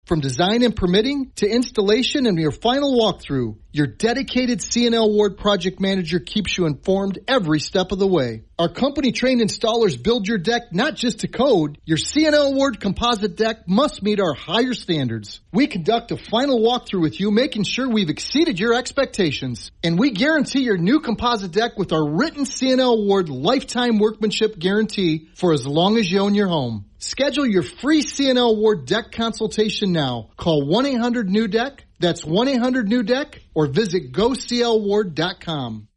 From design and permitting to installation and your final walkthrough, your dedicated C&L Ward project manager keeps you informed every step of the way. Our company-trained installers build your deck not just to code. Your C&L Ward composite deck must meet our higher standards. We conduct a final walkthrough with you, making sure we've exceeded your expectations. And we guarantee your new composite deck with our written C&L Ward lifetime workmanship guarantee for as long as you own your home. Schedule your free C&L Ward deck consultation now. Call 1-800-NEW-DECK. That's 1-800-NEW-DECK. Or visit GoCLWard.com.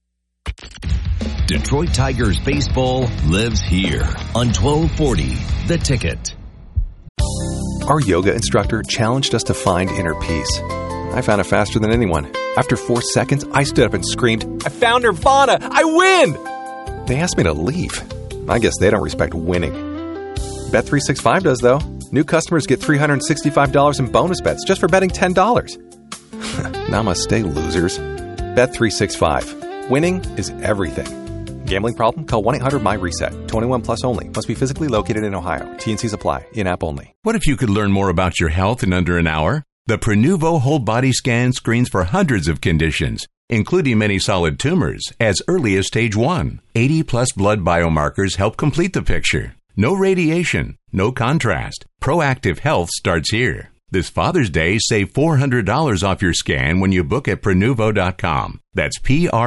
Detroit Tigers baseball lives here on 1240 The Ticket. Our yoga instructor challenged us to find inner peace. I found it faster than anyone. After 4 seconds, I stood up and screamed, "I found Nirvana! I win!" They asked me to leave. I guess they don't respect winning. Bet365 does, though. New customers get $365 in bonus bets just for betting $10. Namaste, losers. Bet365. Winning is everything. Gambling problem? Call 1-800-MY-RESET. 21 plus only. Must be physically located in Ohio. T&Cs apply. In-app only. What if you could learn more about your health in under an hour? The Prenuvo whole body scan screens for hundreds of conditions, including many solid tumors, as early as stage 1. 80-plus blood biomarkers help complete the picture. No radiation, no contrast. Proactive health starts here. This Father's Day, save $400 off your scan when you book at Prenuvo.com. That's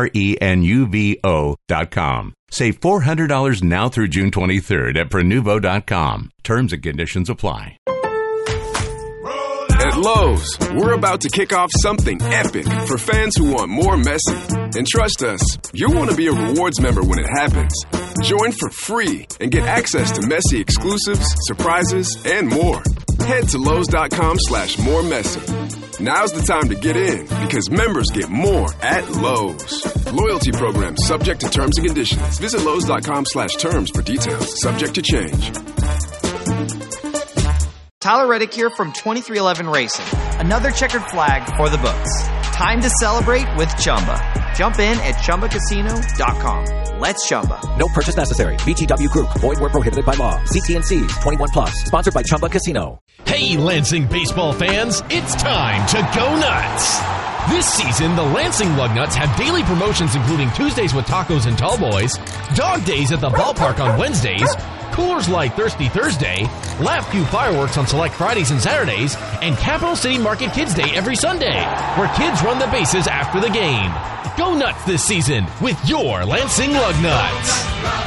Prenuvo.com. Save $400 now through June 23rd at Prenuvo.com. Terms and conditions apply. At Lowe's, we're about to kick off something epic for fans who want more Messi. And trust us, you'll want to be a rewards member when it happens. Join for free and get access to Messi exclusives, surprises, and more. Head to Lowe's.com/moremessy. Now's the time to get in because members get more at Lowe's. Loyalty program subject to terms and conditions. Visit Lowe's.com/terms for details. Subject to change. Tyler Reddick here from 2311 Racing. Another checkered flag for the books. Time to celebrate with Chumba. Jump in at ChumbaCasino.com. Let's Chumba. No purchase necessary. VGW Group. Void where prohibited by law. See T&Cs. 21 plus. Sponsored by Chumba Casino. Hey, Lansing baseball fans. It's time to go nuts. This season, the Lansing Lugnuts have daily promotions including Tuesdays with tacos and tall boys, dog days at the ballpark on Wednesdays, Coors Light Thirsty Thursday, Laugh Q fireworks on select Fridays and Saturdays, and Capital City Market Kids Day every Sunday, where kids run the bases after the game. Go nuts this season with your Lansing Lugnuts.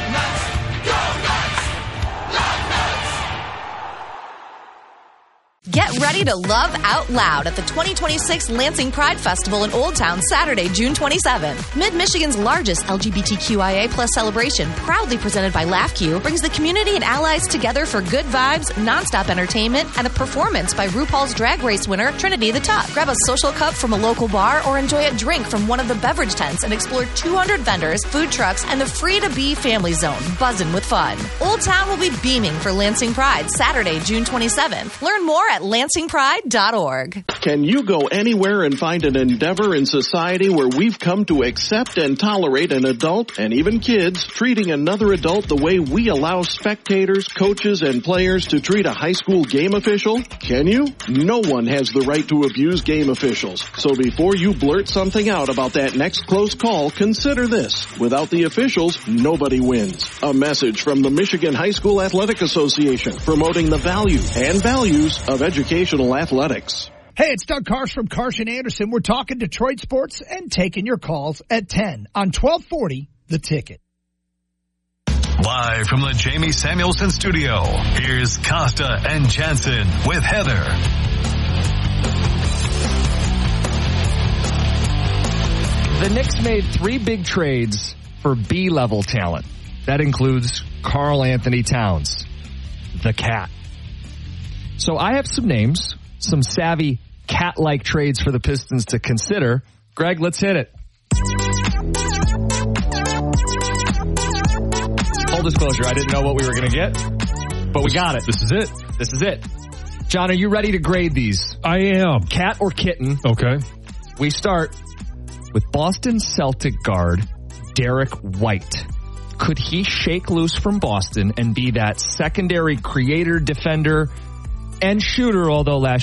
Get ready to love out loud at the 2026 Lansing Pride Festival in Old Town, Saturday, June 27th. Mid-Michigan's largest LGBTQIA+ celebration, proudly presented by LaughQ, brings the community and allies together for good vibes, nonstop entertainment, and a performance by RuPaul's Drag Race winner, Trinity the Tuck. Grab a social cup from a local bar or enjoy a drink from one of the beverage tents and explore 200 vendors, food trucks, and the free-to-be family zone, buzzing with fun. Old Town will be beaming for Lansing Pride, Saturday, June 27th. Learn more at lansingpride.org. Can you go anywhere and find an endeavor in society where we've come to accept and tolerate an adult and even kids treating another adult the way we allow spectators, coaches, and players to treat a high school game official? Can you? No one has the right to abuse game officials. So before you blurt something out about that next close call, consider this. Without the officials, nobody wins. A message from the Michigan High School Athletic Association promoting the value and values of educational athletics. Hey, it's Doug Karsch from Karsch & Anderson. We're talking Detroit sports and taking your calls at 10 on 1240 The Ticket. Live from the Jamie Samuelson studio, here's Costa and Jansen with Heather. The Knicks made 3 big trades for B-level talent. That includes Karl Anthony Towns, the Cat. So I have some names, some savvy cat-like trades for the Pistons to consider. Greg, let's hit it. Full disclosure, I didn't know what we were going to get, but we got it. This is it. This is it. John, are you ready to grade these? I am. Cat or kitten? Okay. We start with Boston Celtic guard Derek White. Could he shake loose from Boston and be that secondary creator, defender, and shooter, although last